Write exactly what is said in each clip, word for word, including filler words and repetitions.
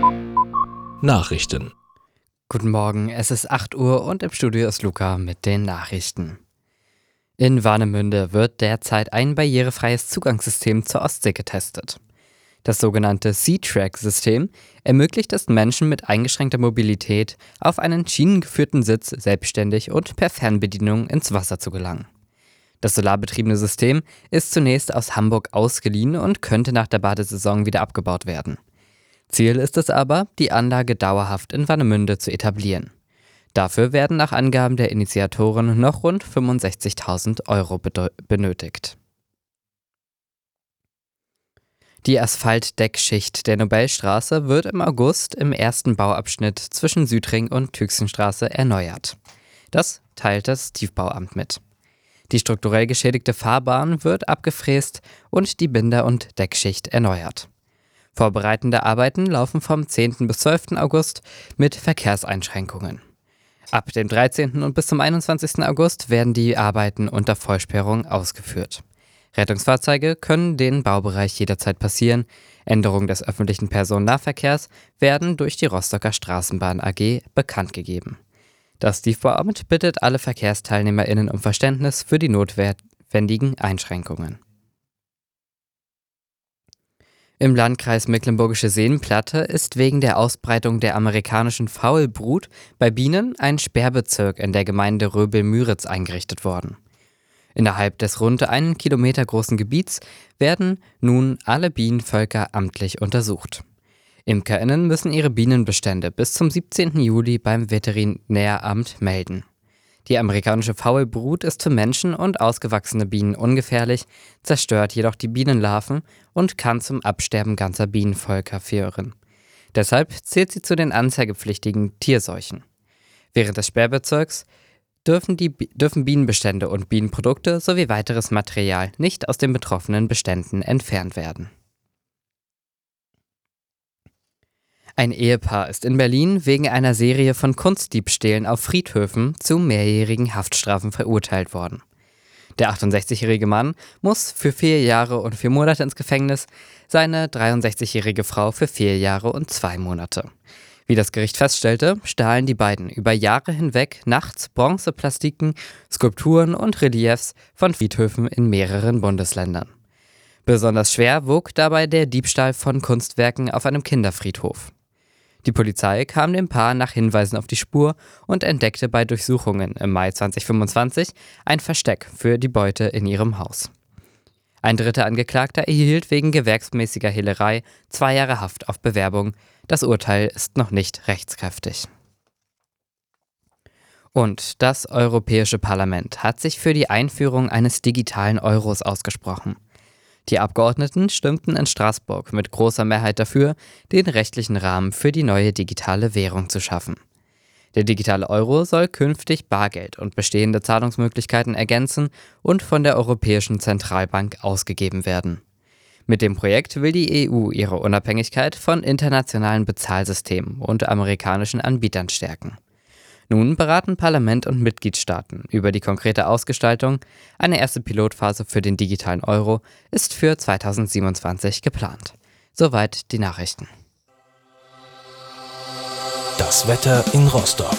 Nachrichten. Guten Morgen, es ist acht Uhr und im Studio ist Luca mit den Nachrichten. In Warnemünde wird derzeit ein barrierefreies Zugangssystem zur Ostsee getestet. Das sogenannte Sea-Track-System ermöglicht es Menschen mit eingeschränkter Mobilität, auf einen schienengeführten Sitz selbstständig und per Fernbedienung ins Wasser zu gelangen. Das solarbetriebene System ist zunächst aus Hamburg ausgeliehen und könnte nach der Badesaison wieder abgebaut werden. Ziel ist es aber, die Anlage dauerhaft in Warnemünde zu etablieren. Dafür werden nach Angaben der Initiatoren noch rund fünfundsechzigtausend Euro bedeu- benötigt. Die Asphaltdeckschicht der Nobelstraße wird im August im ersten Bauabschnitt zwischen Südring und Tüxenstraße erneuert. Das teilt das Tiefbauamt mit. Die strukturell geschädigte Fahrbahn wird abgefräst und die Binder- und Deckschicht erneuert. Vorbereitende Arbeiten laufen vom zehnten bis zwölften August mit Verkehrseinschränkungen. Ab dem dreizehnten und bis zum einundzwanzigsten August werden die Arbeiten unter Vollsperrung ausgeführt. Rettungsfahrzeuge können den Baubereich jederzeit passieren. Änderungen des öffentlichen Personennahverkehrs werden durch die Rostocker Straßenbahn A G bekannt gegeben. Das Tiefbauamt bittet alle VerkehrsteilnehmerInnen um Verständnis für die notwendigen Einschränkungen. Im Landkreis Mecklenburgische Seenplatte ist wegen der Ausbreitung der amerikanischen Faulbrut bei Bienen ein Sperrbezirk in der Gemeinde Röbel-Müritz eingerichtet worden. Innerhalb des rund einen Kilometer großen Gebiets werden nun alle Bienenvölker amtlich untersucht. ImkerInnen müssen ihre Bienenbestände bis zum siebzehnten Juli beim Veterinäramt melden. Die amerikanische Faulbrut ist für Menschen und ausgewachsene Bienen ungefährlich, zerstört jedoch die Bienenlarven und kann zum Absterben ganzer Bienenvölker führen. Deshalb zählt sie zu den anzeigepflichtigen Tierseuchen. Während des Sperrbezirks dürfen, die, dürfen Bienenbestände und Bienenprodukte sowie weiteres Material nicht aus den betroffenen Beständen entfernt werden. Ein Ehepaar ist in Berlin wegen einer Serie von Kunstdiebstählen auf Friedhöfen zu mehrjährigen Haftstrafen verurteilt worden. Der achtundsechzigjährige Mann muss für vier Jahre und vier Monate ins Gefängnis, seine dreiundsechzigjährige Frau für vier Jahre und zwei Monate. Wie das Gericht feststellte, stahlen die beiden über Jahre hinweg nachts Bronzeplastiken, Skulpturen und Reliefs von Friedhöfen in mehreren Bundesländern. Besonders schwer wog dabei der Diebstahl von Kunstwerken auf einem Kinderfriedhof. Die Polizei kam dem Paar nach Hinweisen auf die Spur und entdeckte bei Durchsuchungen im Mai zweitausendfünfundzwanzig ein Versteck für die Beute in ihrem Haus. Ein dritter Angeklagter erhielt wegen gewerbsmäßiger Hehlerei zwei Jahre Haft auf Bewerbung. Das Urteil ist noch nicht rechtskräftig. Und das Europäische Parlament hat sich für die Einführung eines digitalen Euros ausgesprochen. Die Abgeordneten stimmten in Straßburg mit großer Mehrheit dafür, den rechtlichen Rahmen für die neue digitale Währung zu schaffen. Der digitale Euro soll künftig Bargeld und bestehende Zahlungsmöglichkeiten ergänzen und von der Europäischen Zentralbank ausgegeben werden. Mit dem Projekt will die E U ihre Unabhängigkeit von internationalen Bezahlsystemen und amerikanischen Anbietern stärken. Nun beraten Parlament und Mitgliedstaaten über die konkrete Ausgestaltung. Eine erste Pilotphase für den digitalen Euro ist für zweitausendsiebenundzwanzig geplant. Soweit die Nachrichten. Das Wetter in Rostock.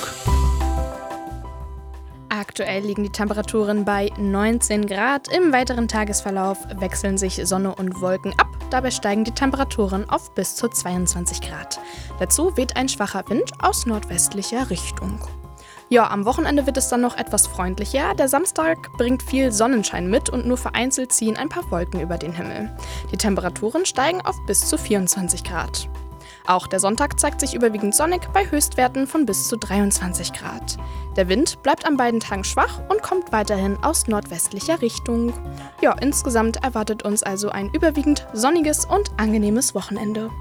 Aktuell liegen die Temperaturen bei neunzehn Grad. Im weiteren Tagesverlauf wechseln sich Sonne und Wolken ab. Dabei steigen die Temperaturen auf bis zu zweiundzwanzig Grad. Dazu weht ein schwacher Wind aus nordwestlicher Richtung. Ja, am Wochenende wird es dann noch etwas freundlicher. Der Samstag bringt viel Sonnenschein mit und nur vereinzelt ziehen ein paar Wolken über den Himmel. Die Temperaturen steigen auf bis zu vierundzwanzig Grad. Auch der Sonntag zeigt sich überwiegend sonnig bei Höchstwerten von bis zu dreiundzwanzig Grad. Der Wind bleibt an beiden Tagen schwach und kommt weiterhin aus nordwestlicher Richtung. Ja, insgesamt erwartet uns also ein überwiegend sonniges und angenehmes Wochenende.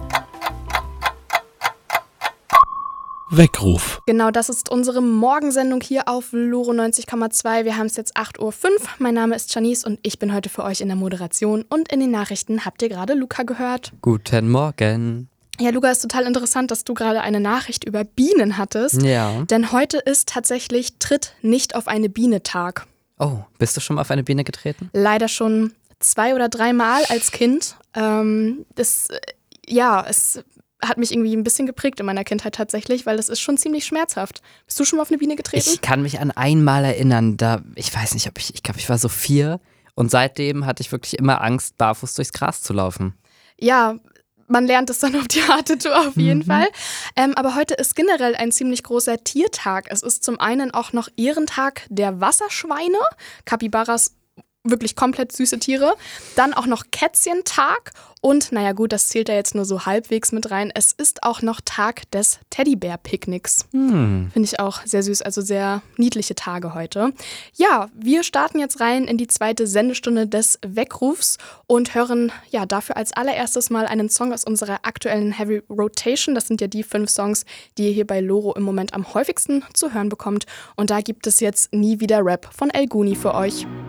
Weckruf. Genau, das ist unsere Morgensendung hier auf Loro neunzig Komma zwei. Wir haben es jetzt acht Uhr fünf. Mein Name ist Janice und ich bin heute für euch in der Moderation. Und in den Nachrichten habt ihr gerade Luca gehört. Guten Morgen. Ja, Luca, ist total interessant, dass du gerade eine Nachricht über Bienen hattest. Ja. Denn heute ist tatsächlich Tritt nicht auf eine Biene Tag. Oh, bist du schon mal auf eine Biene getreten? Leider schon zwei oder dreimal als Kind. Ähm, das, ja, es hat mich irgendwie ein bisschen geprägt in meiner Kindheit tatsächlich, weil das ist schon ziemlich schmerzhaft. Bist du schon mal auf eine Biene getreten? Ich kann mich an einmal erinnern, da, ich weiß nicht, ob ich, ich glaube, ich war so vier und seitdem hatte ich wirklich immer Angst, barfuß durchs Gras zu laufen. Ja, man lernt es dann auf die harte Tour auf jeden Mhm. Fall. Ähm, aber heute ist generell ein ziemlich großer Tiertag. Es ist zum einen auch noch Ehrentag der Wasserschweine, Capybaras, wirklich komplett süße Tiere. Dann auch noch Kätzchentag und, naja gut, das zählt ja jetzt nur so halbwegs mit rein, es ist auch noch Tag des Teddybär-Picknicks. Hm. Finde ich auch sehr süß, also sehr niedliche Tage heute. Ja, wir starten jetzt rein in die zweite Sendestunde des Weckrufs und hören ja dafür als allererstes mal einen Song aus unserer aktuellen Heavy Rotation. Das sind ja die fünf Songs, die ihr hier bei Loro im Moment am häufigsten zu hören bekommt. Und da gibt es jetzt Nie wieder Rap von El Guni für euch.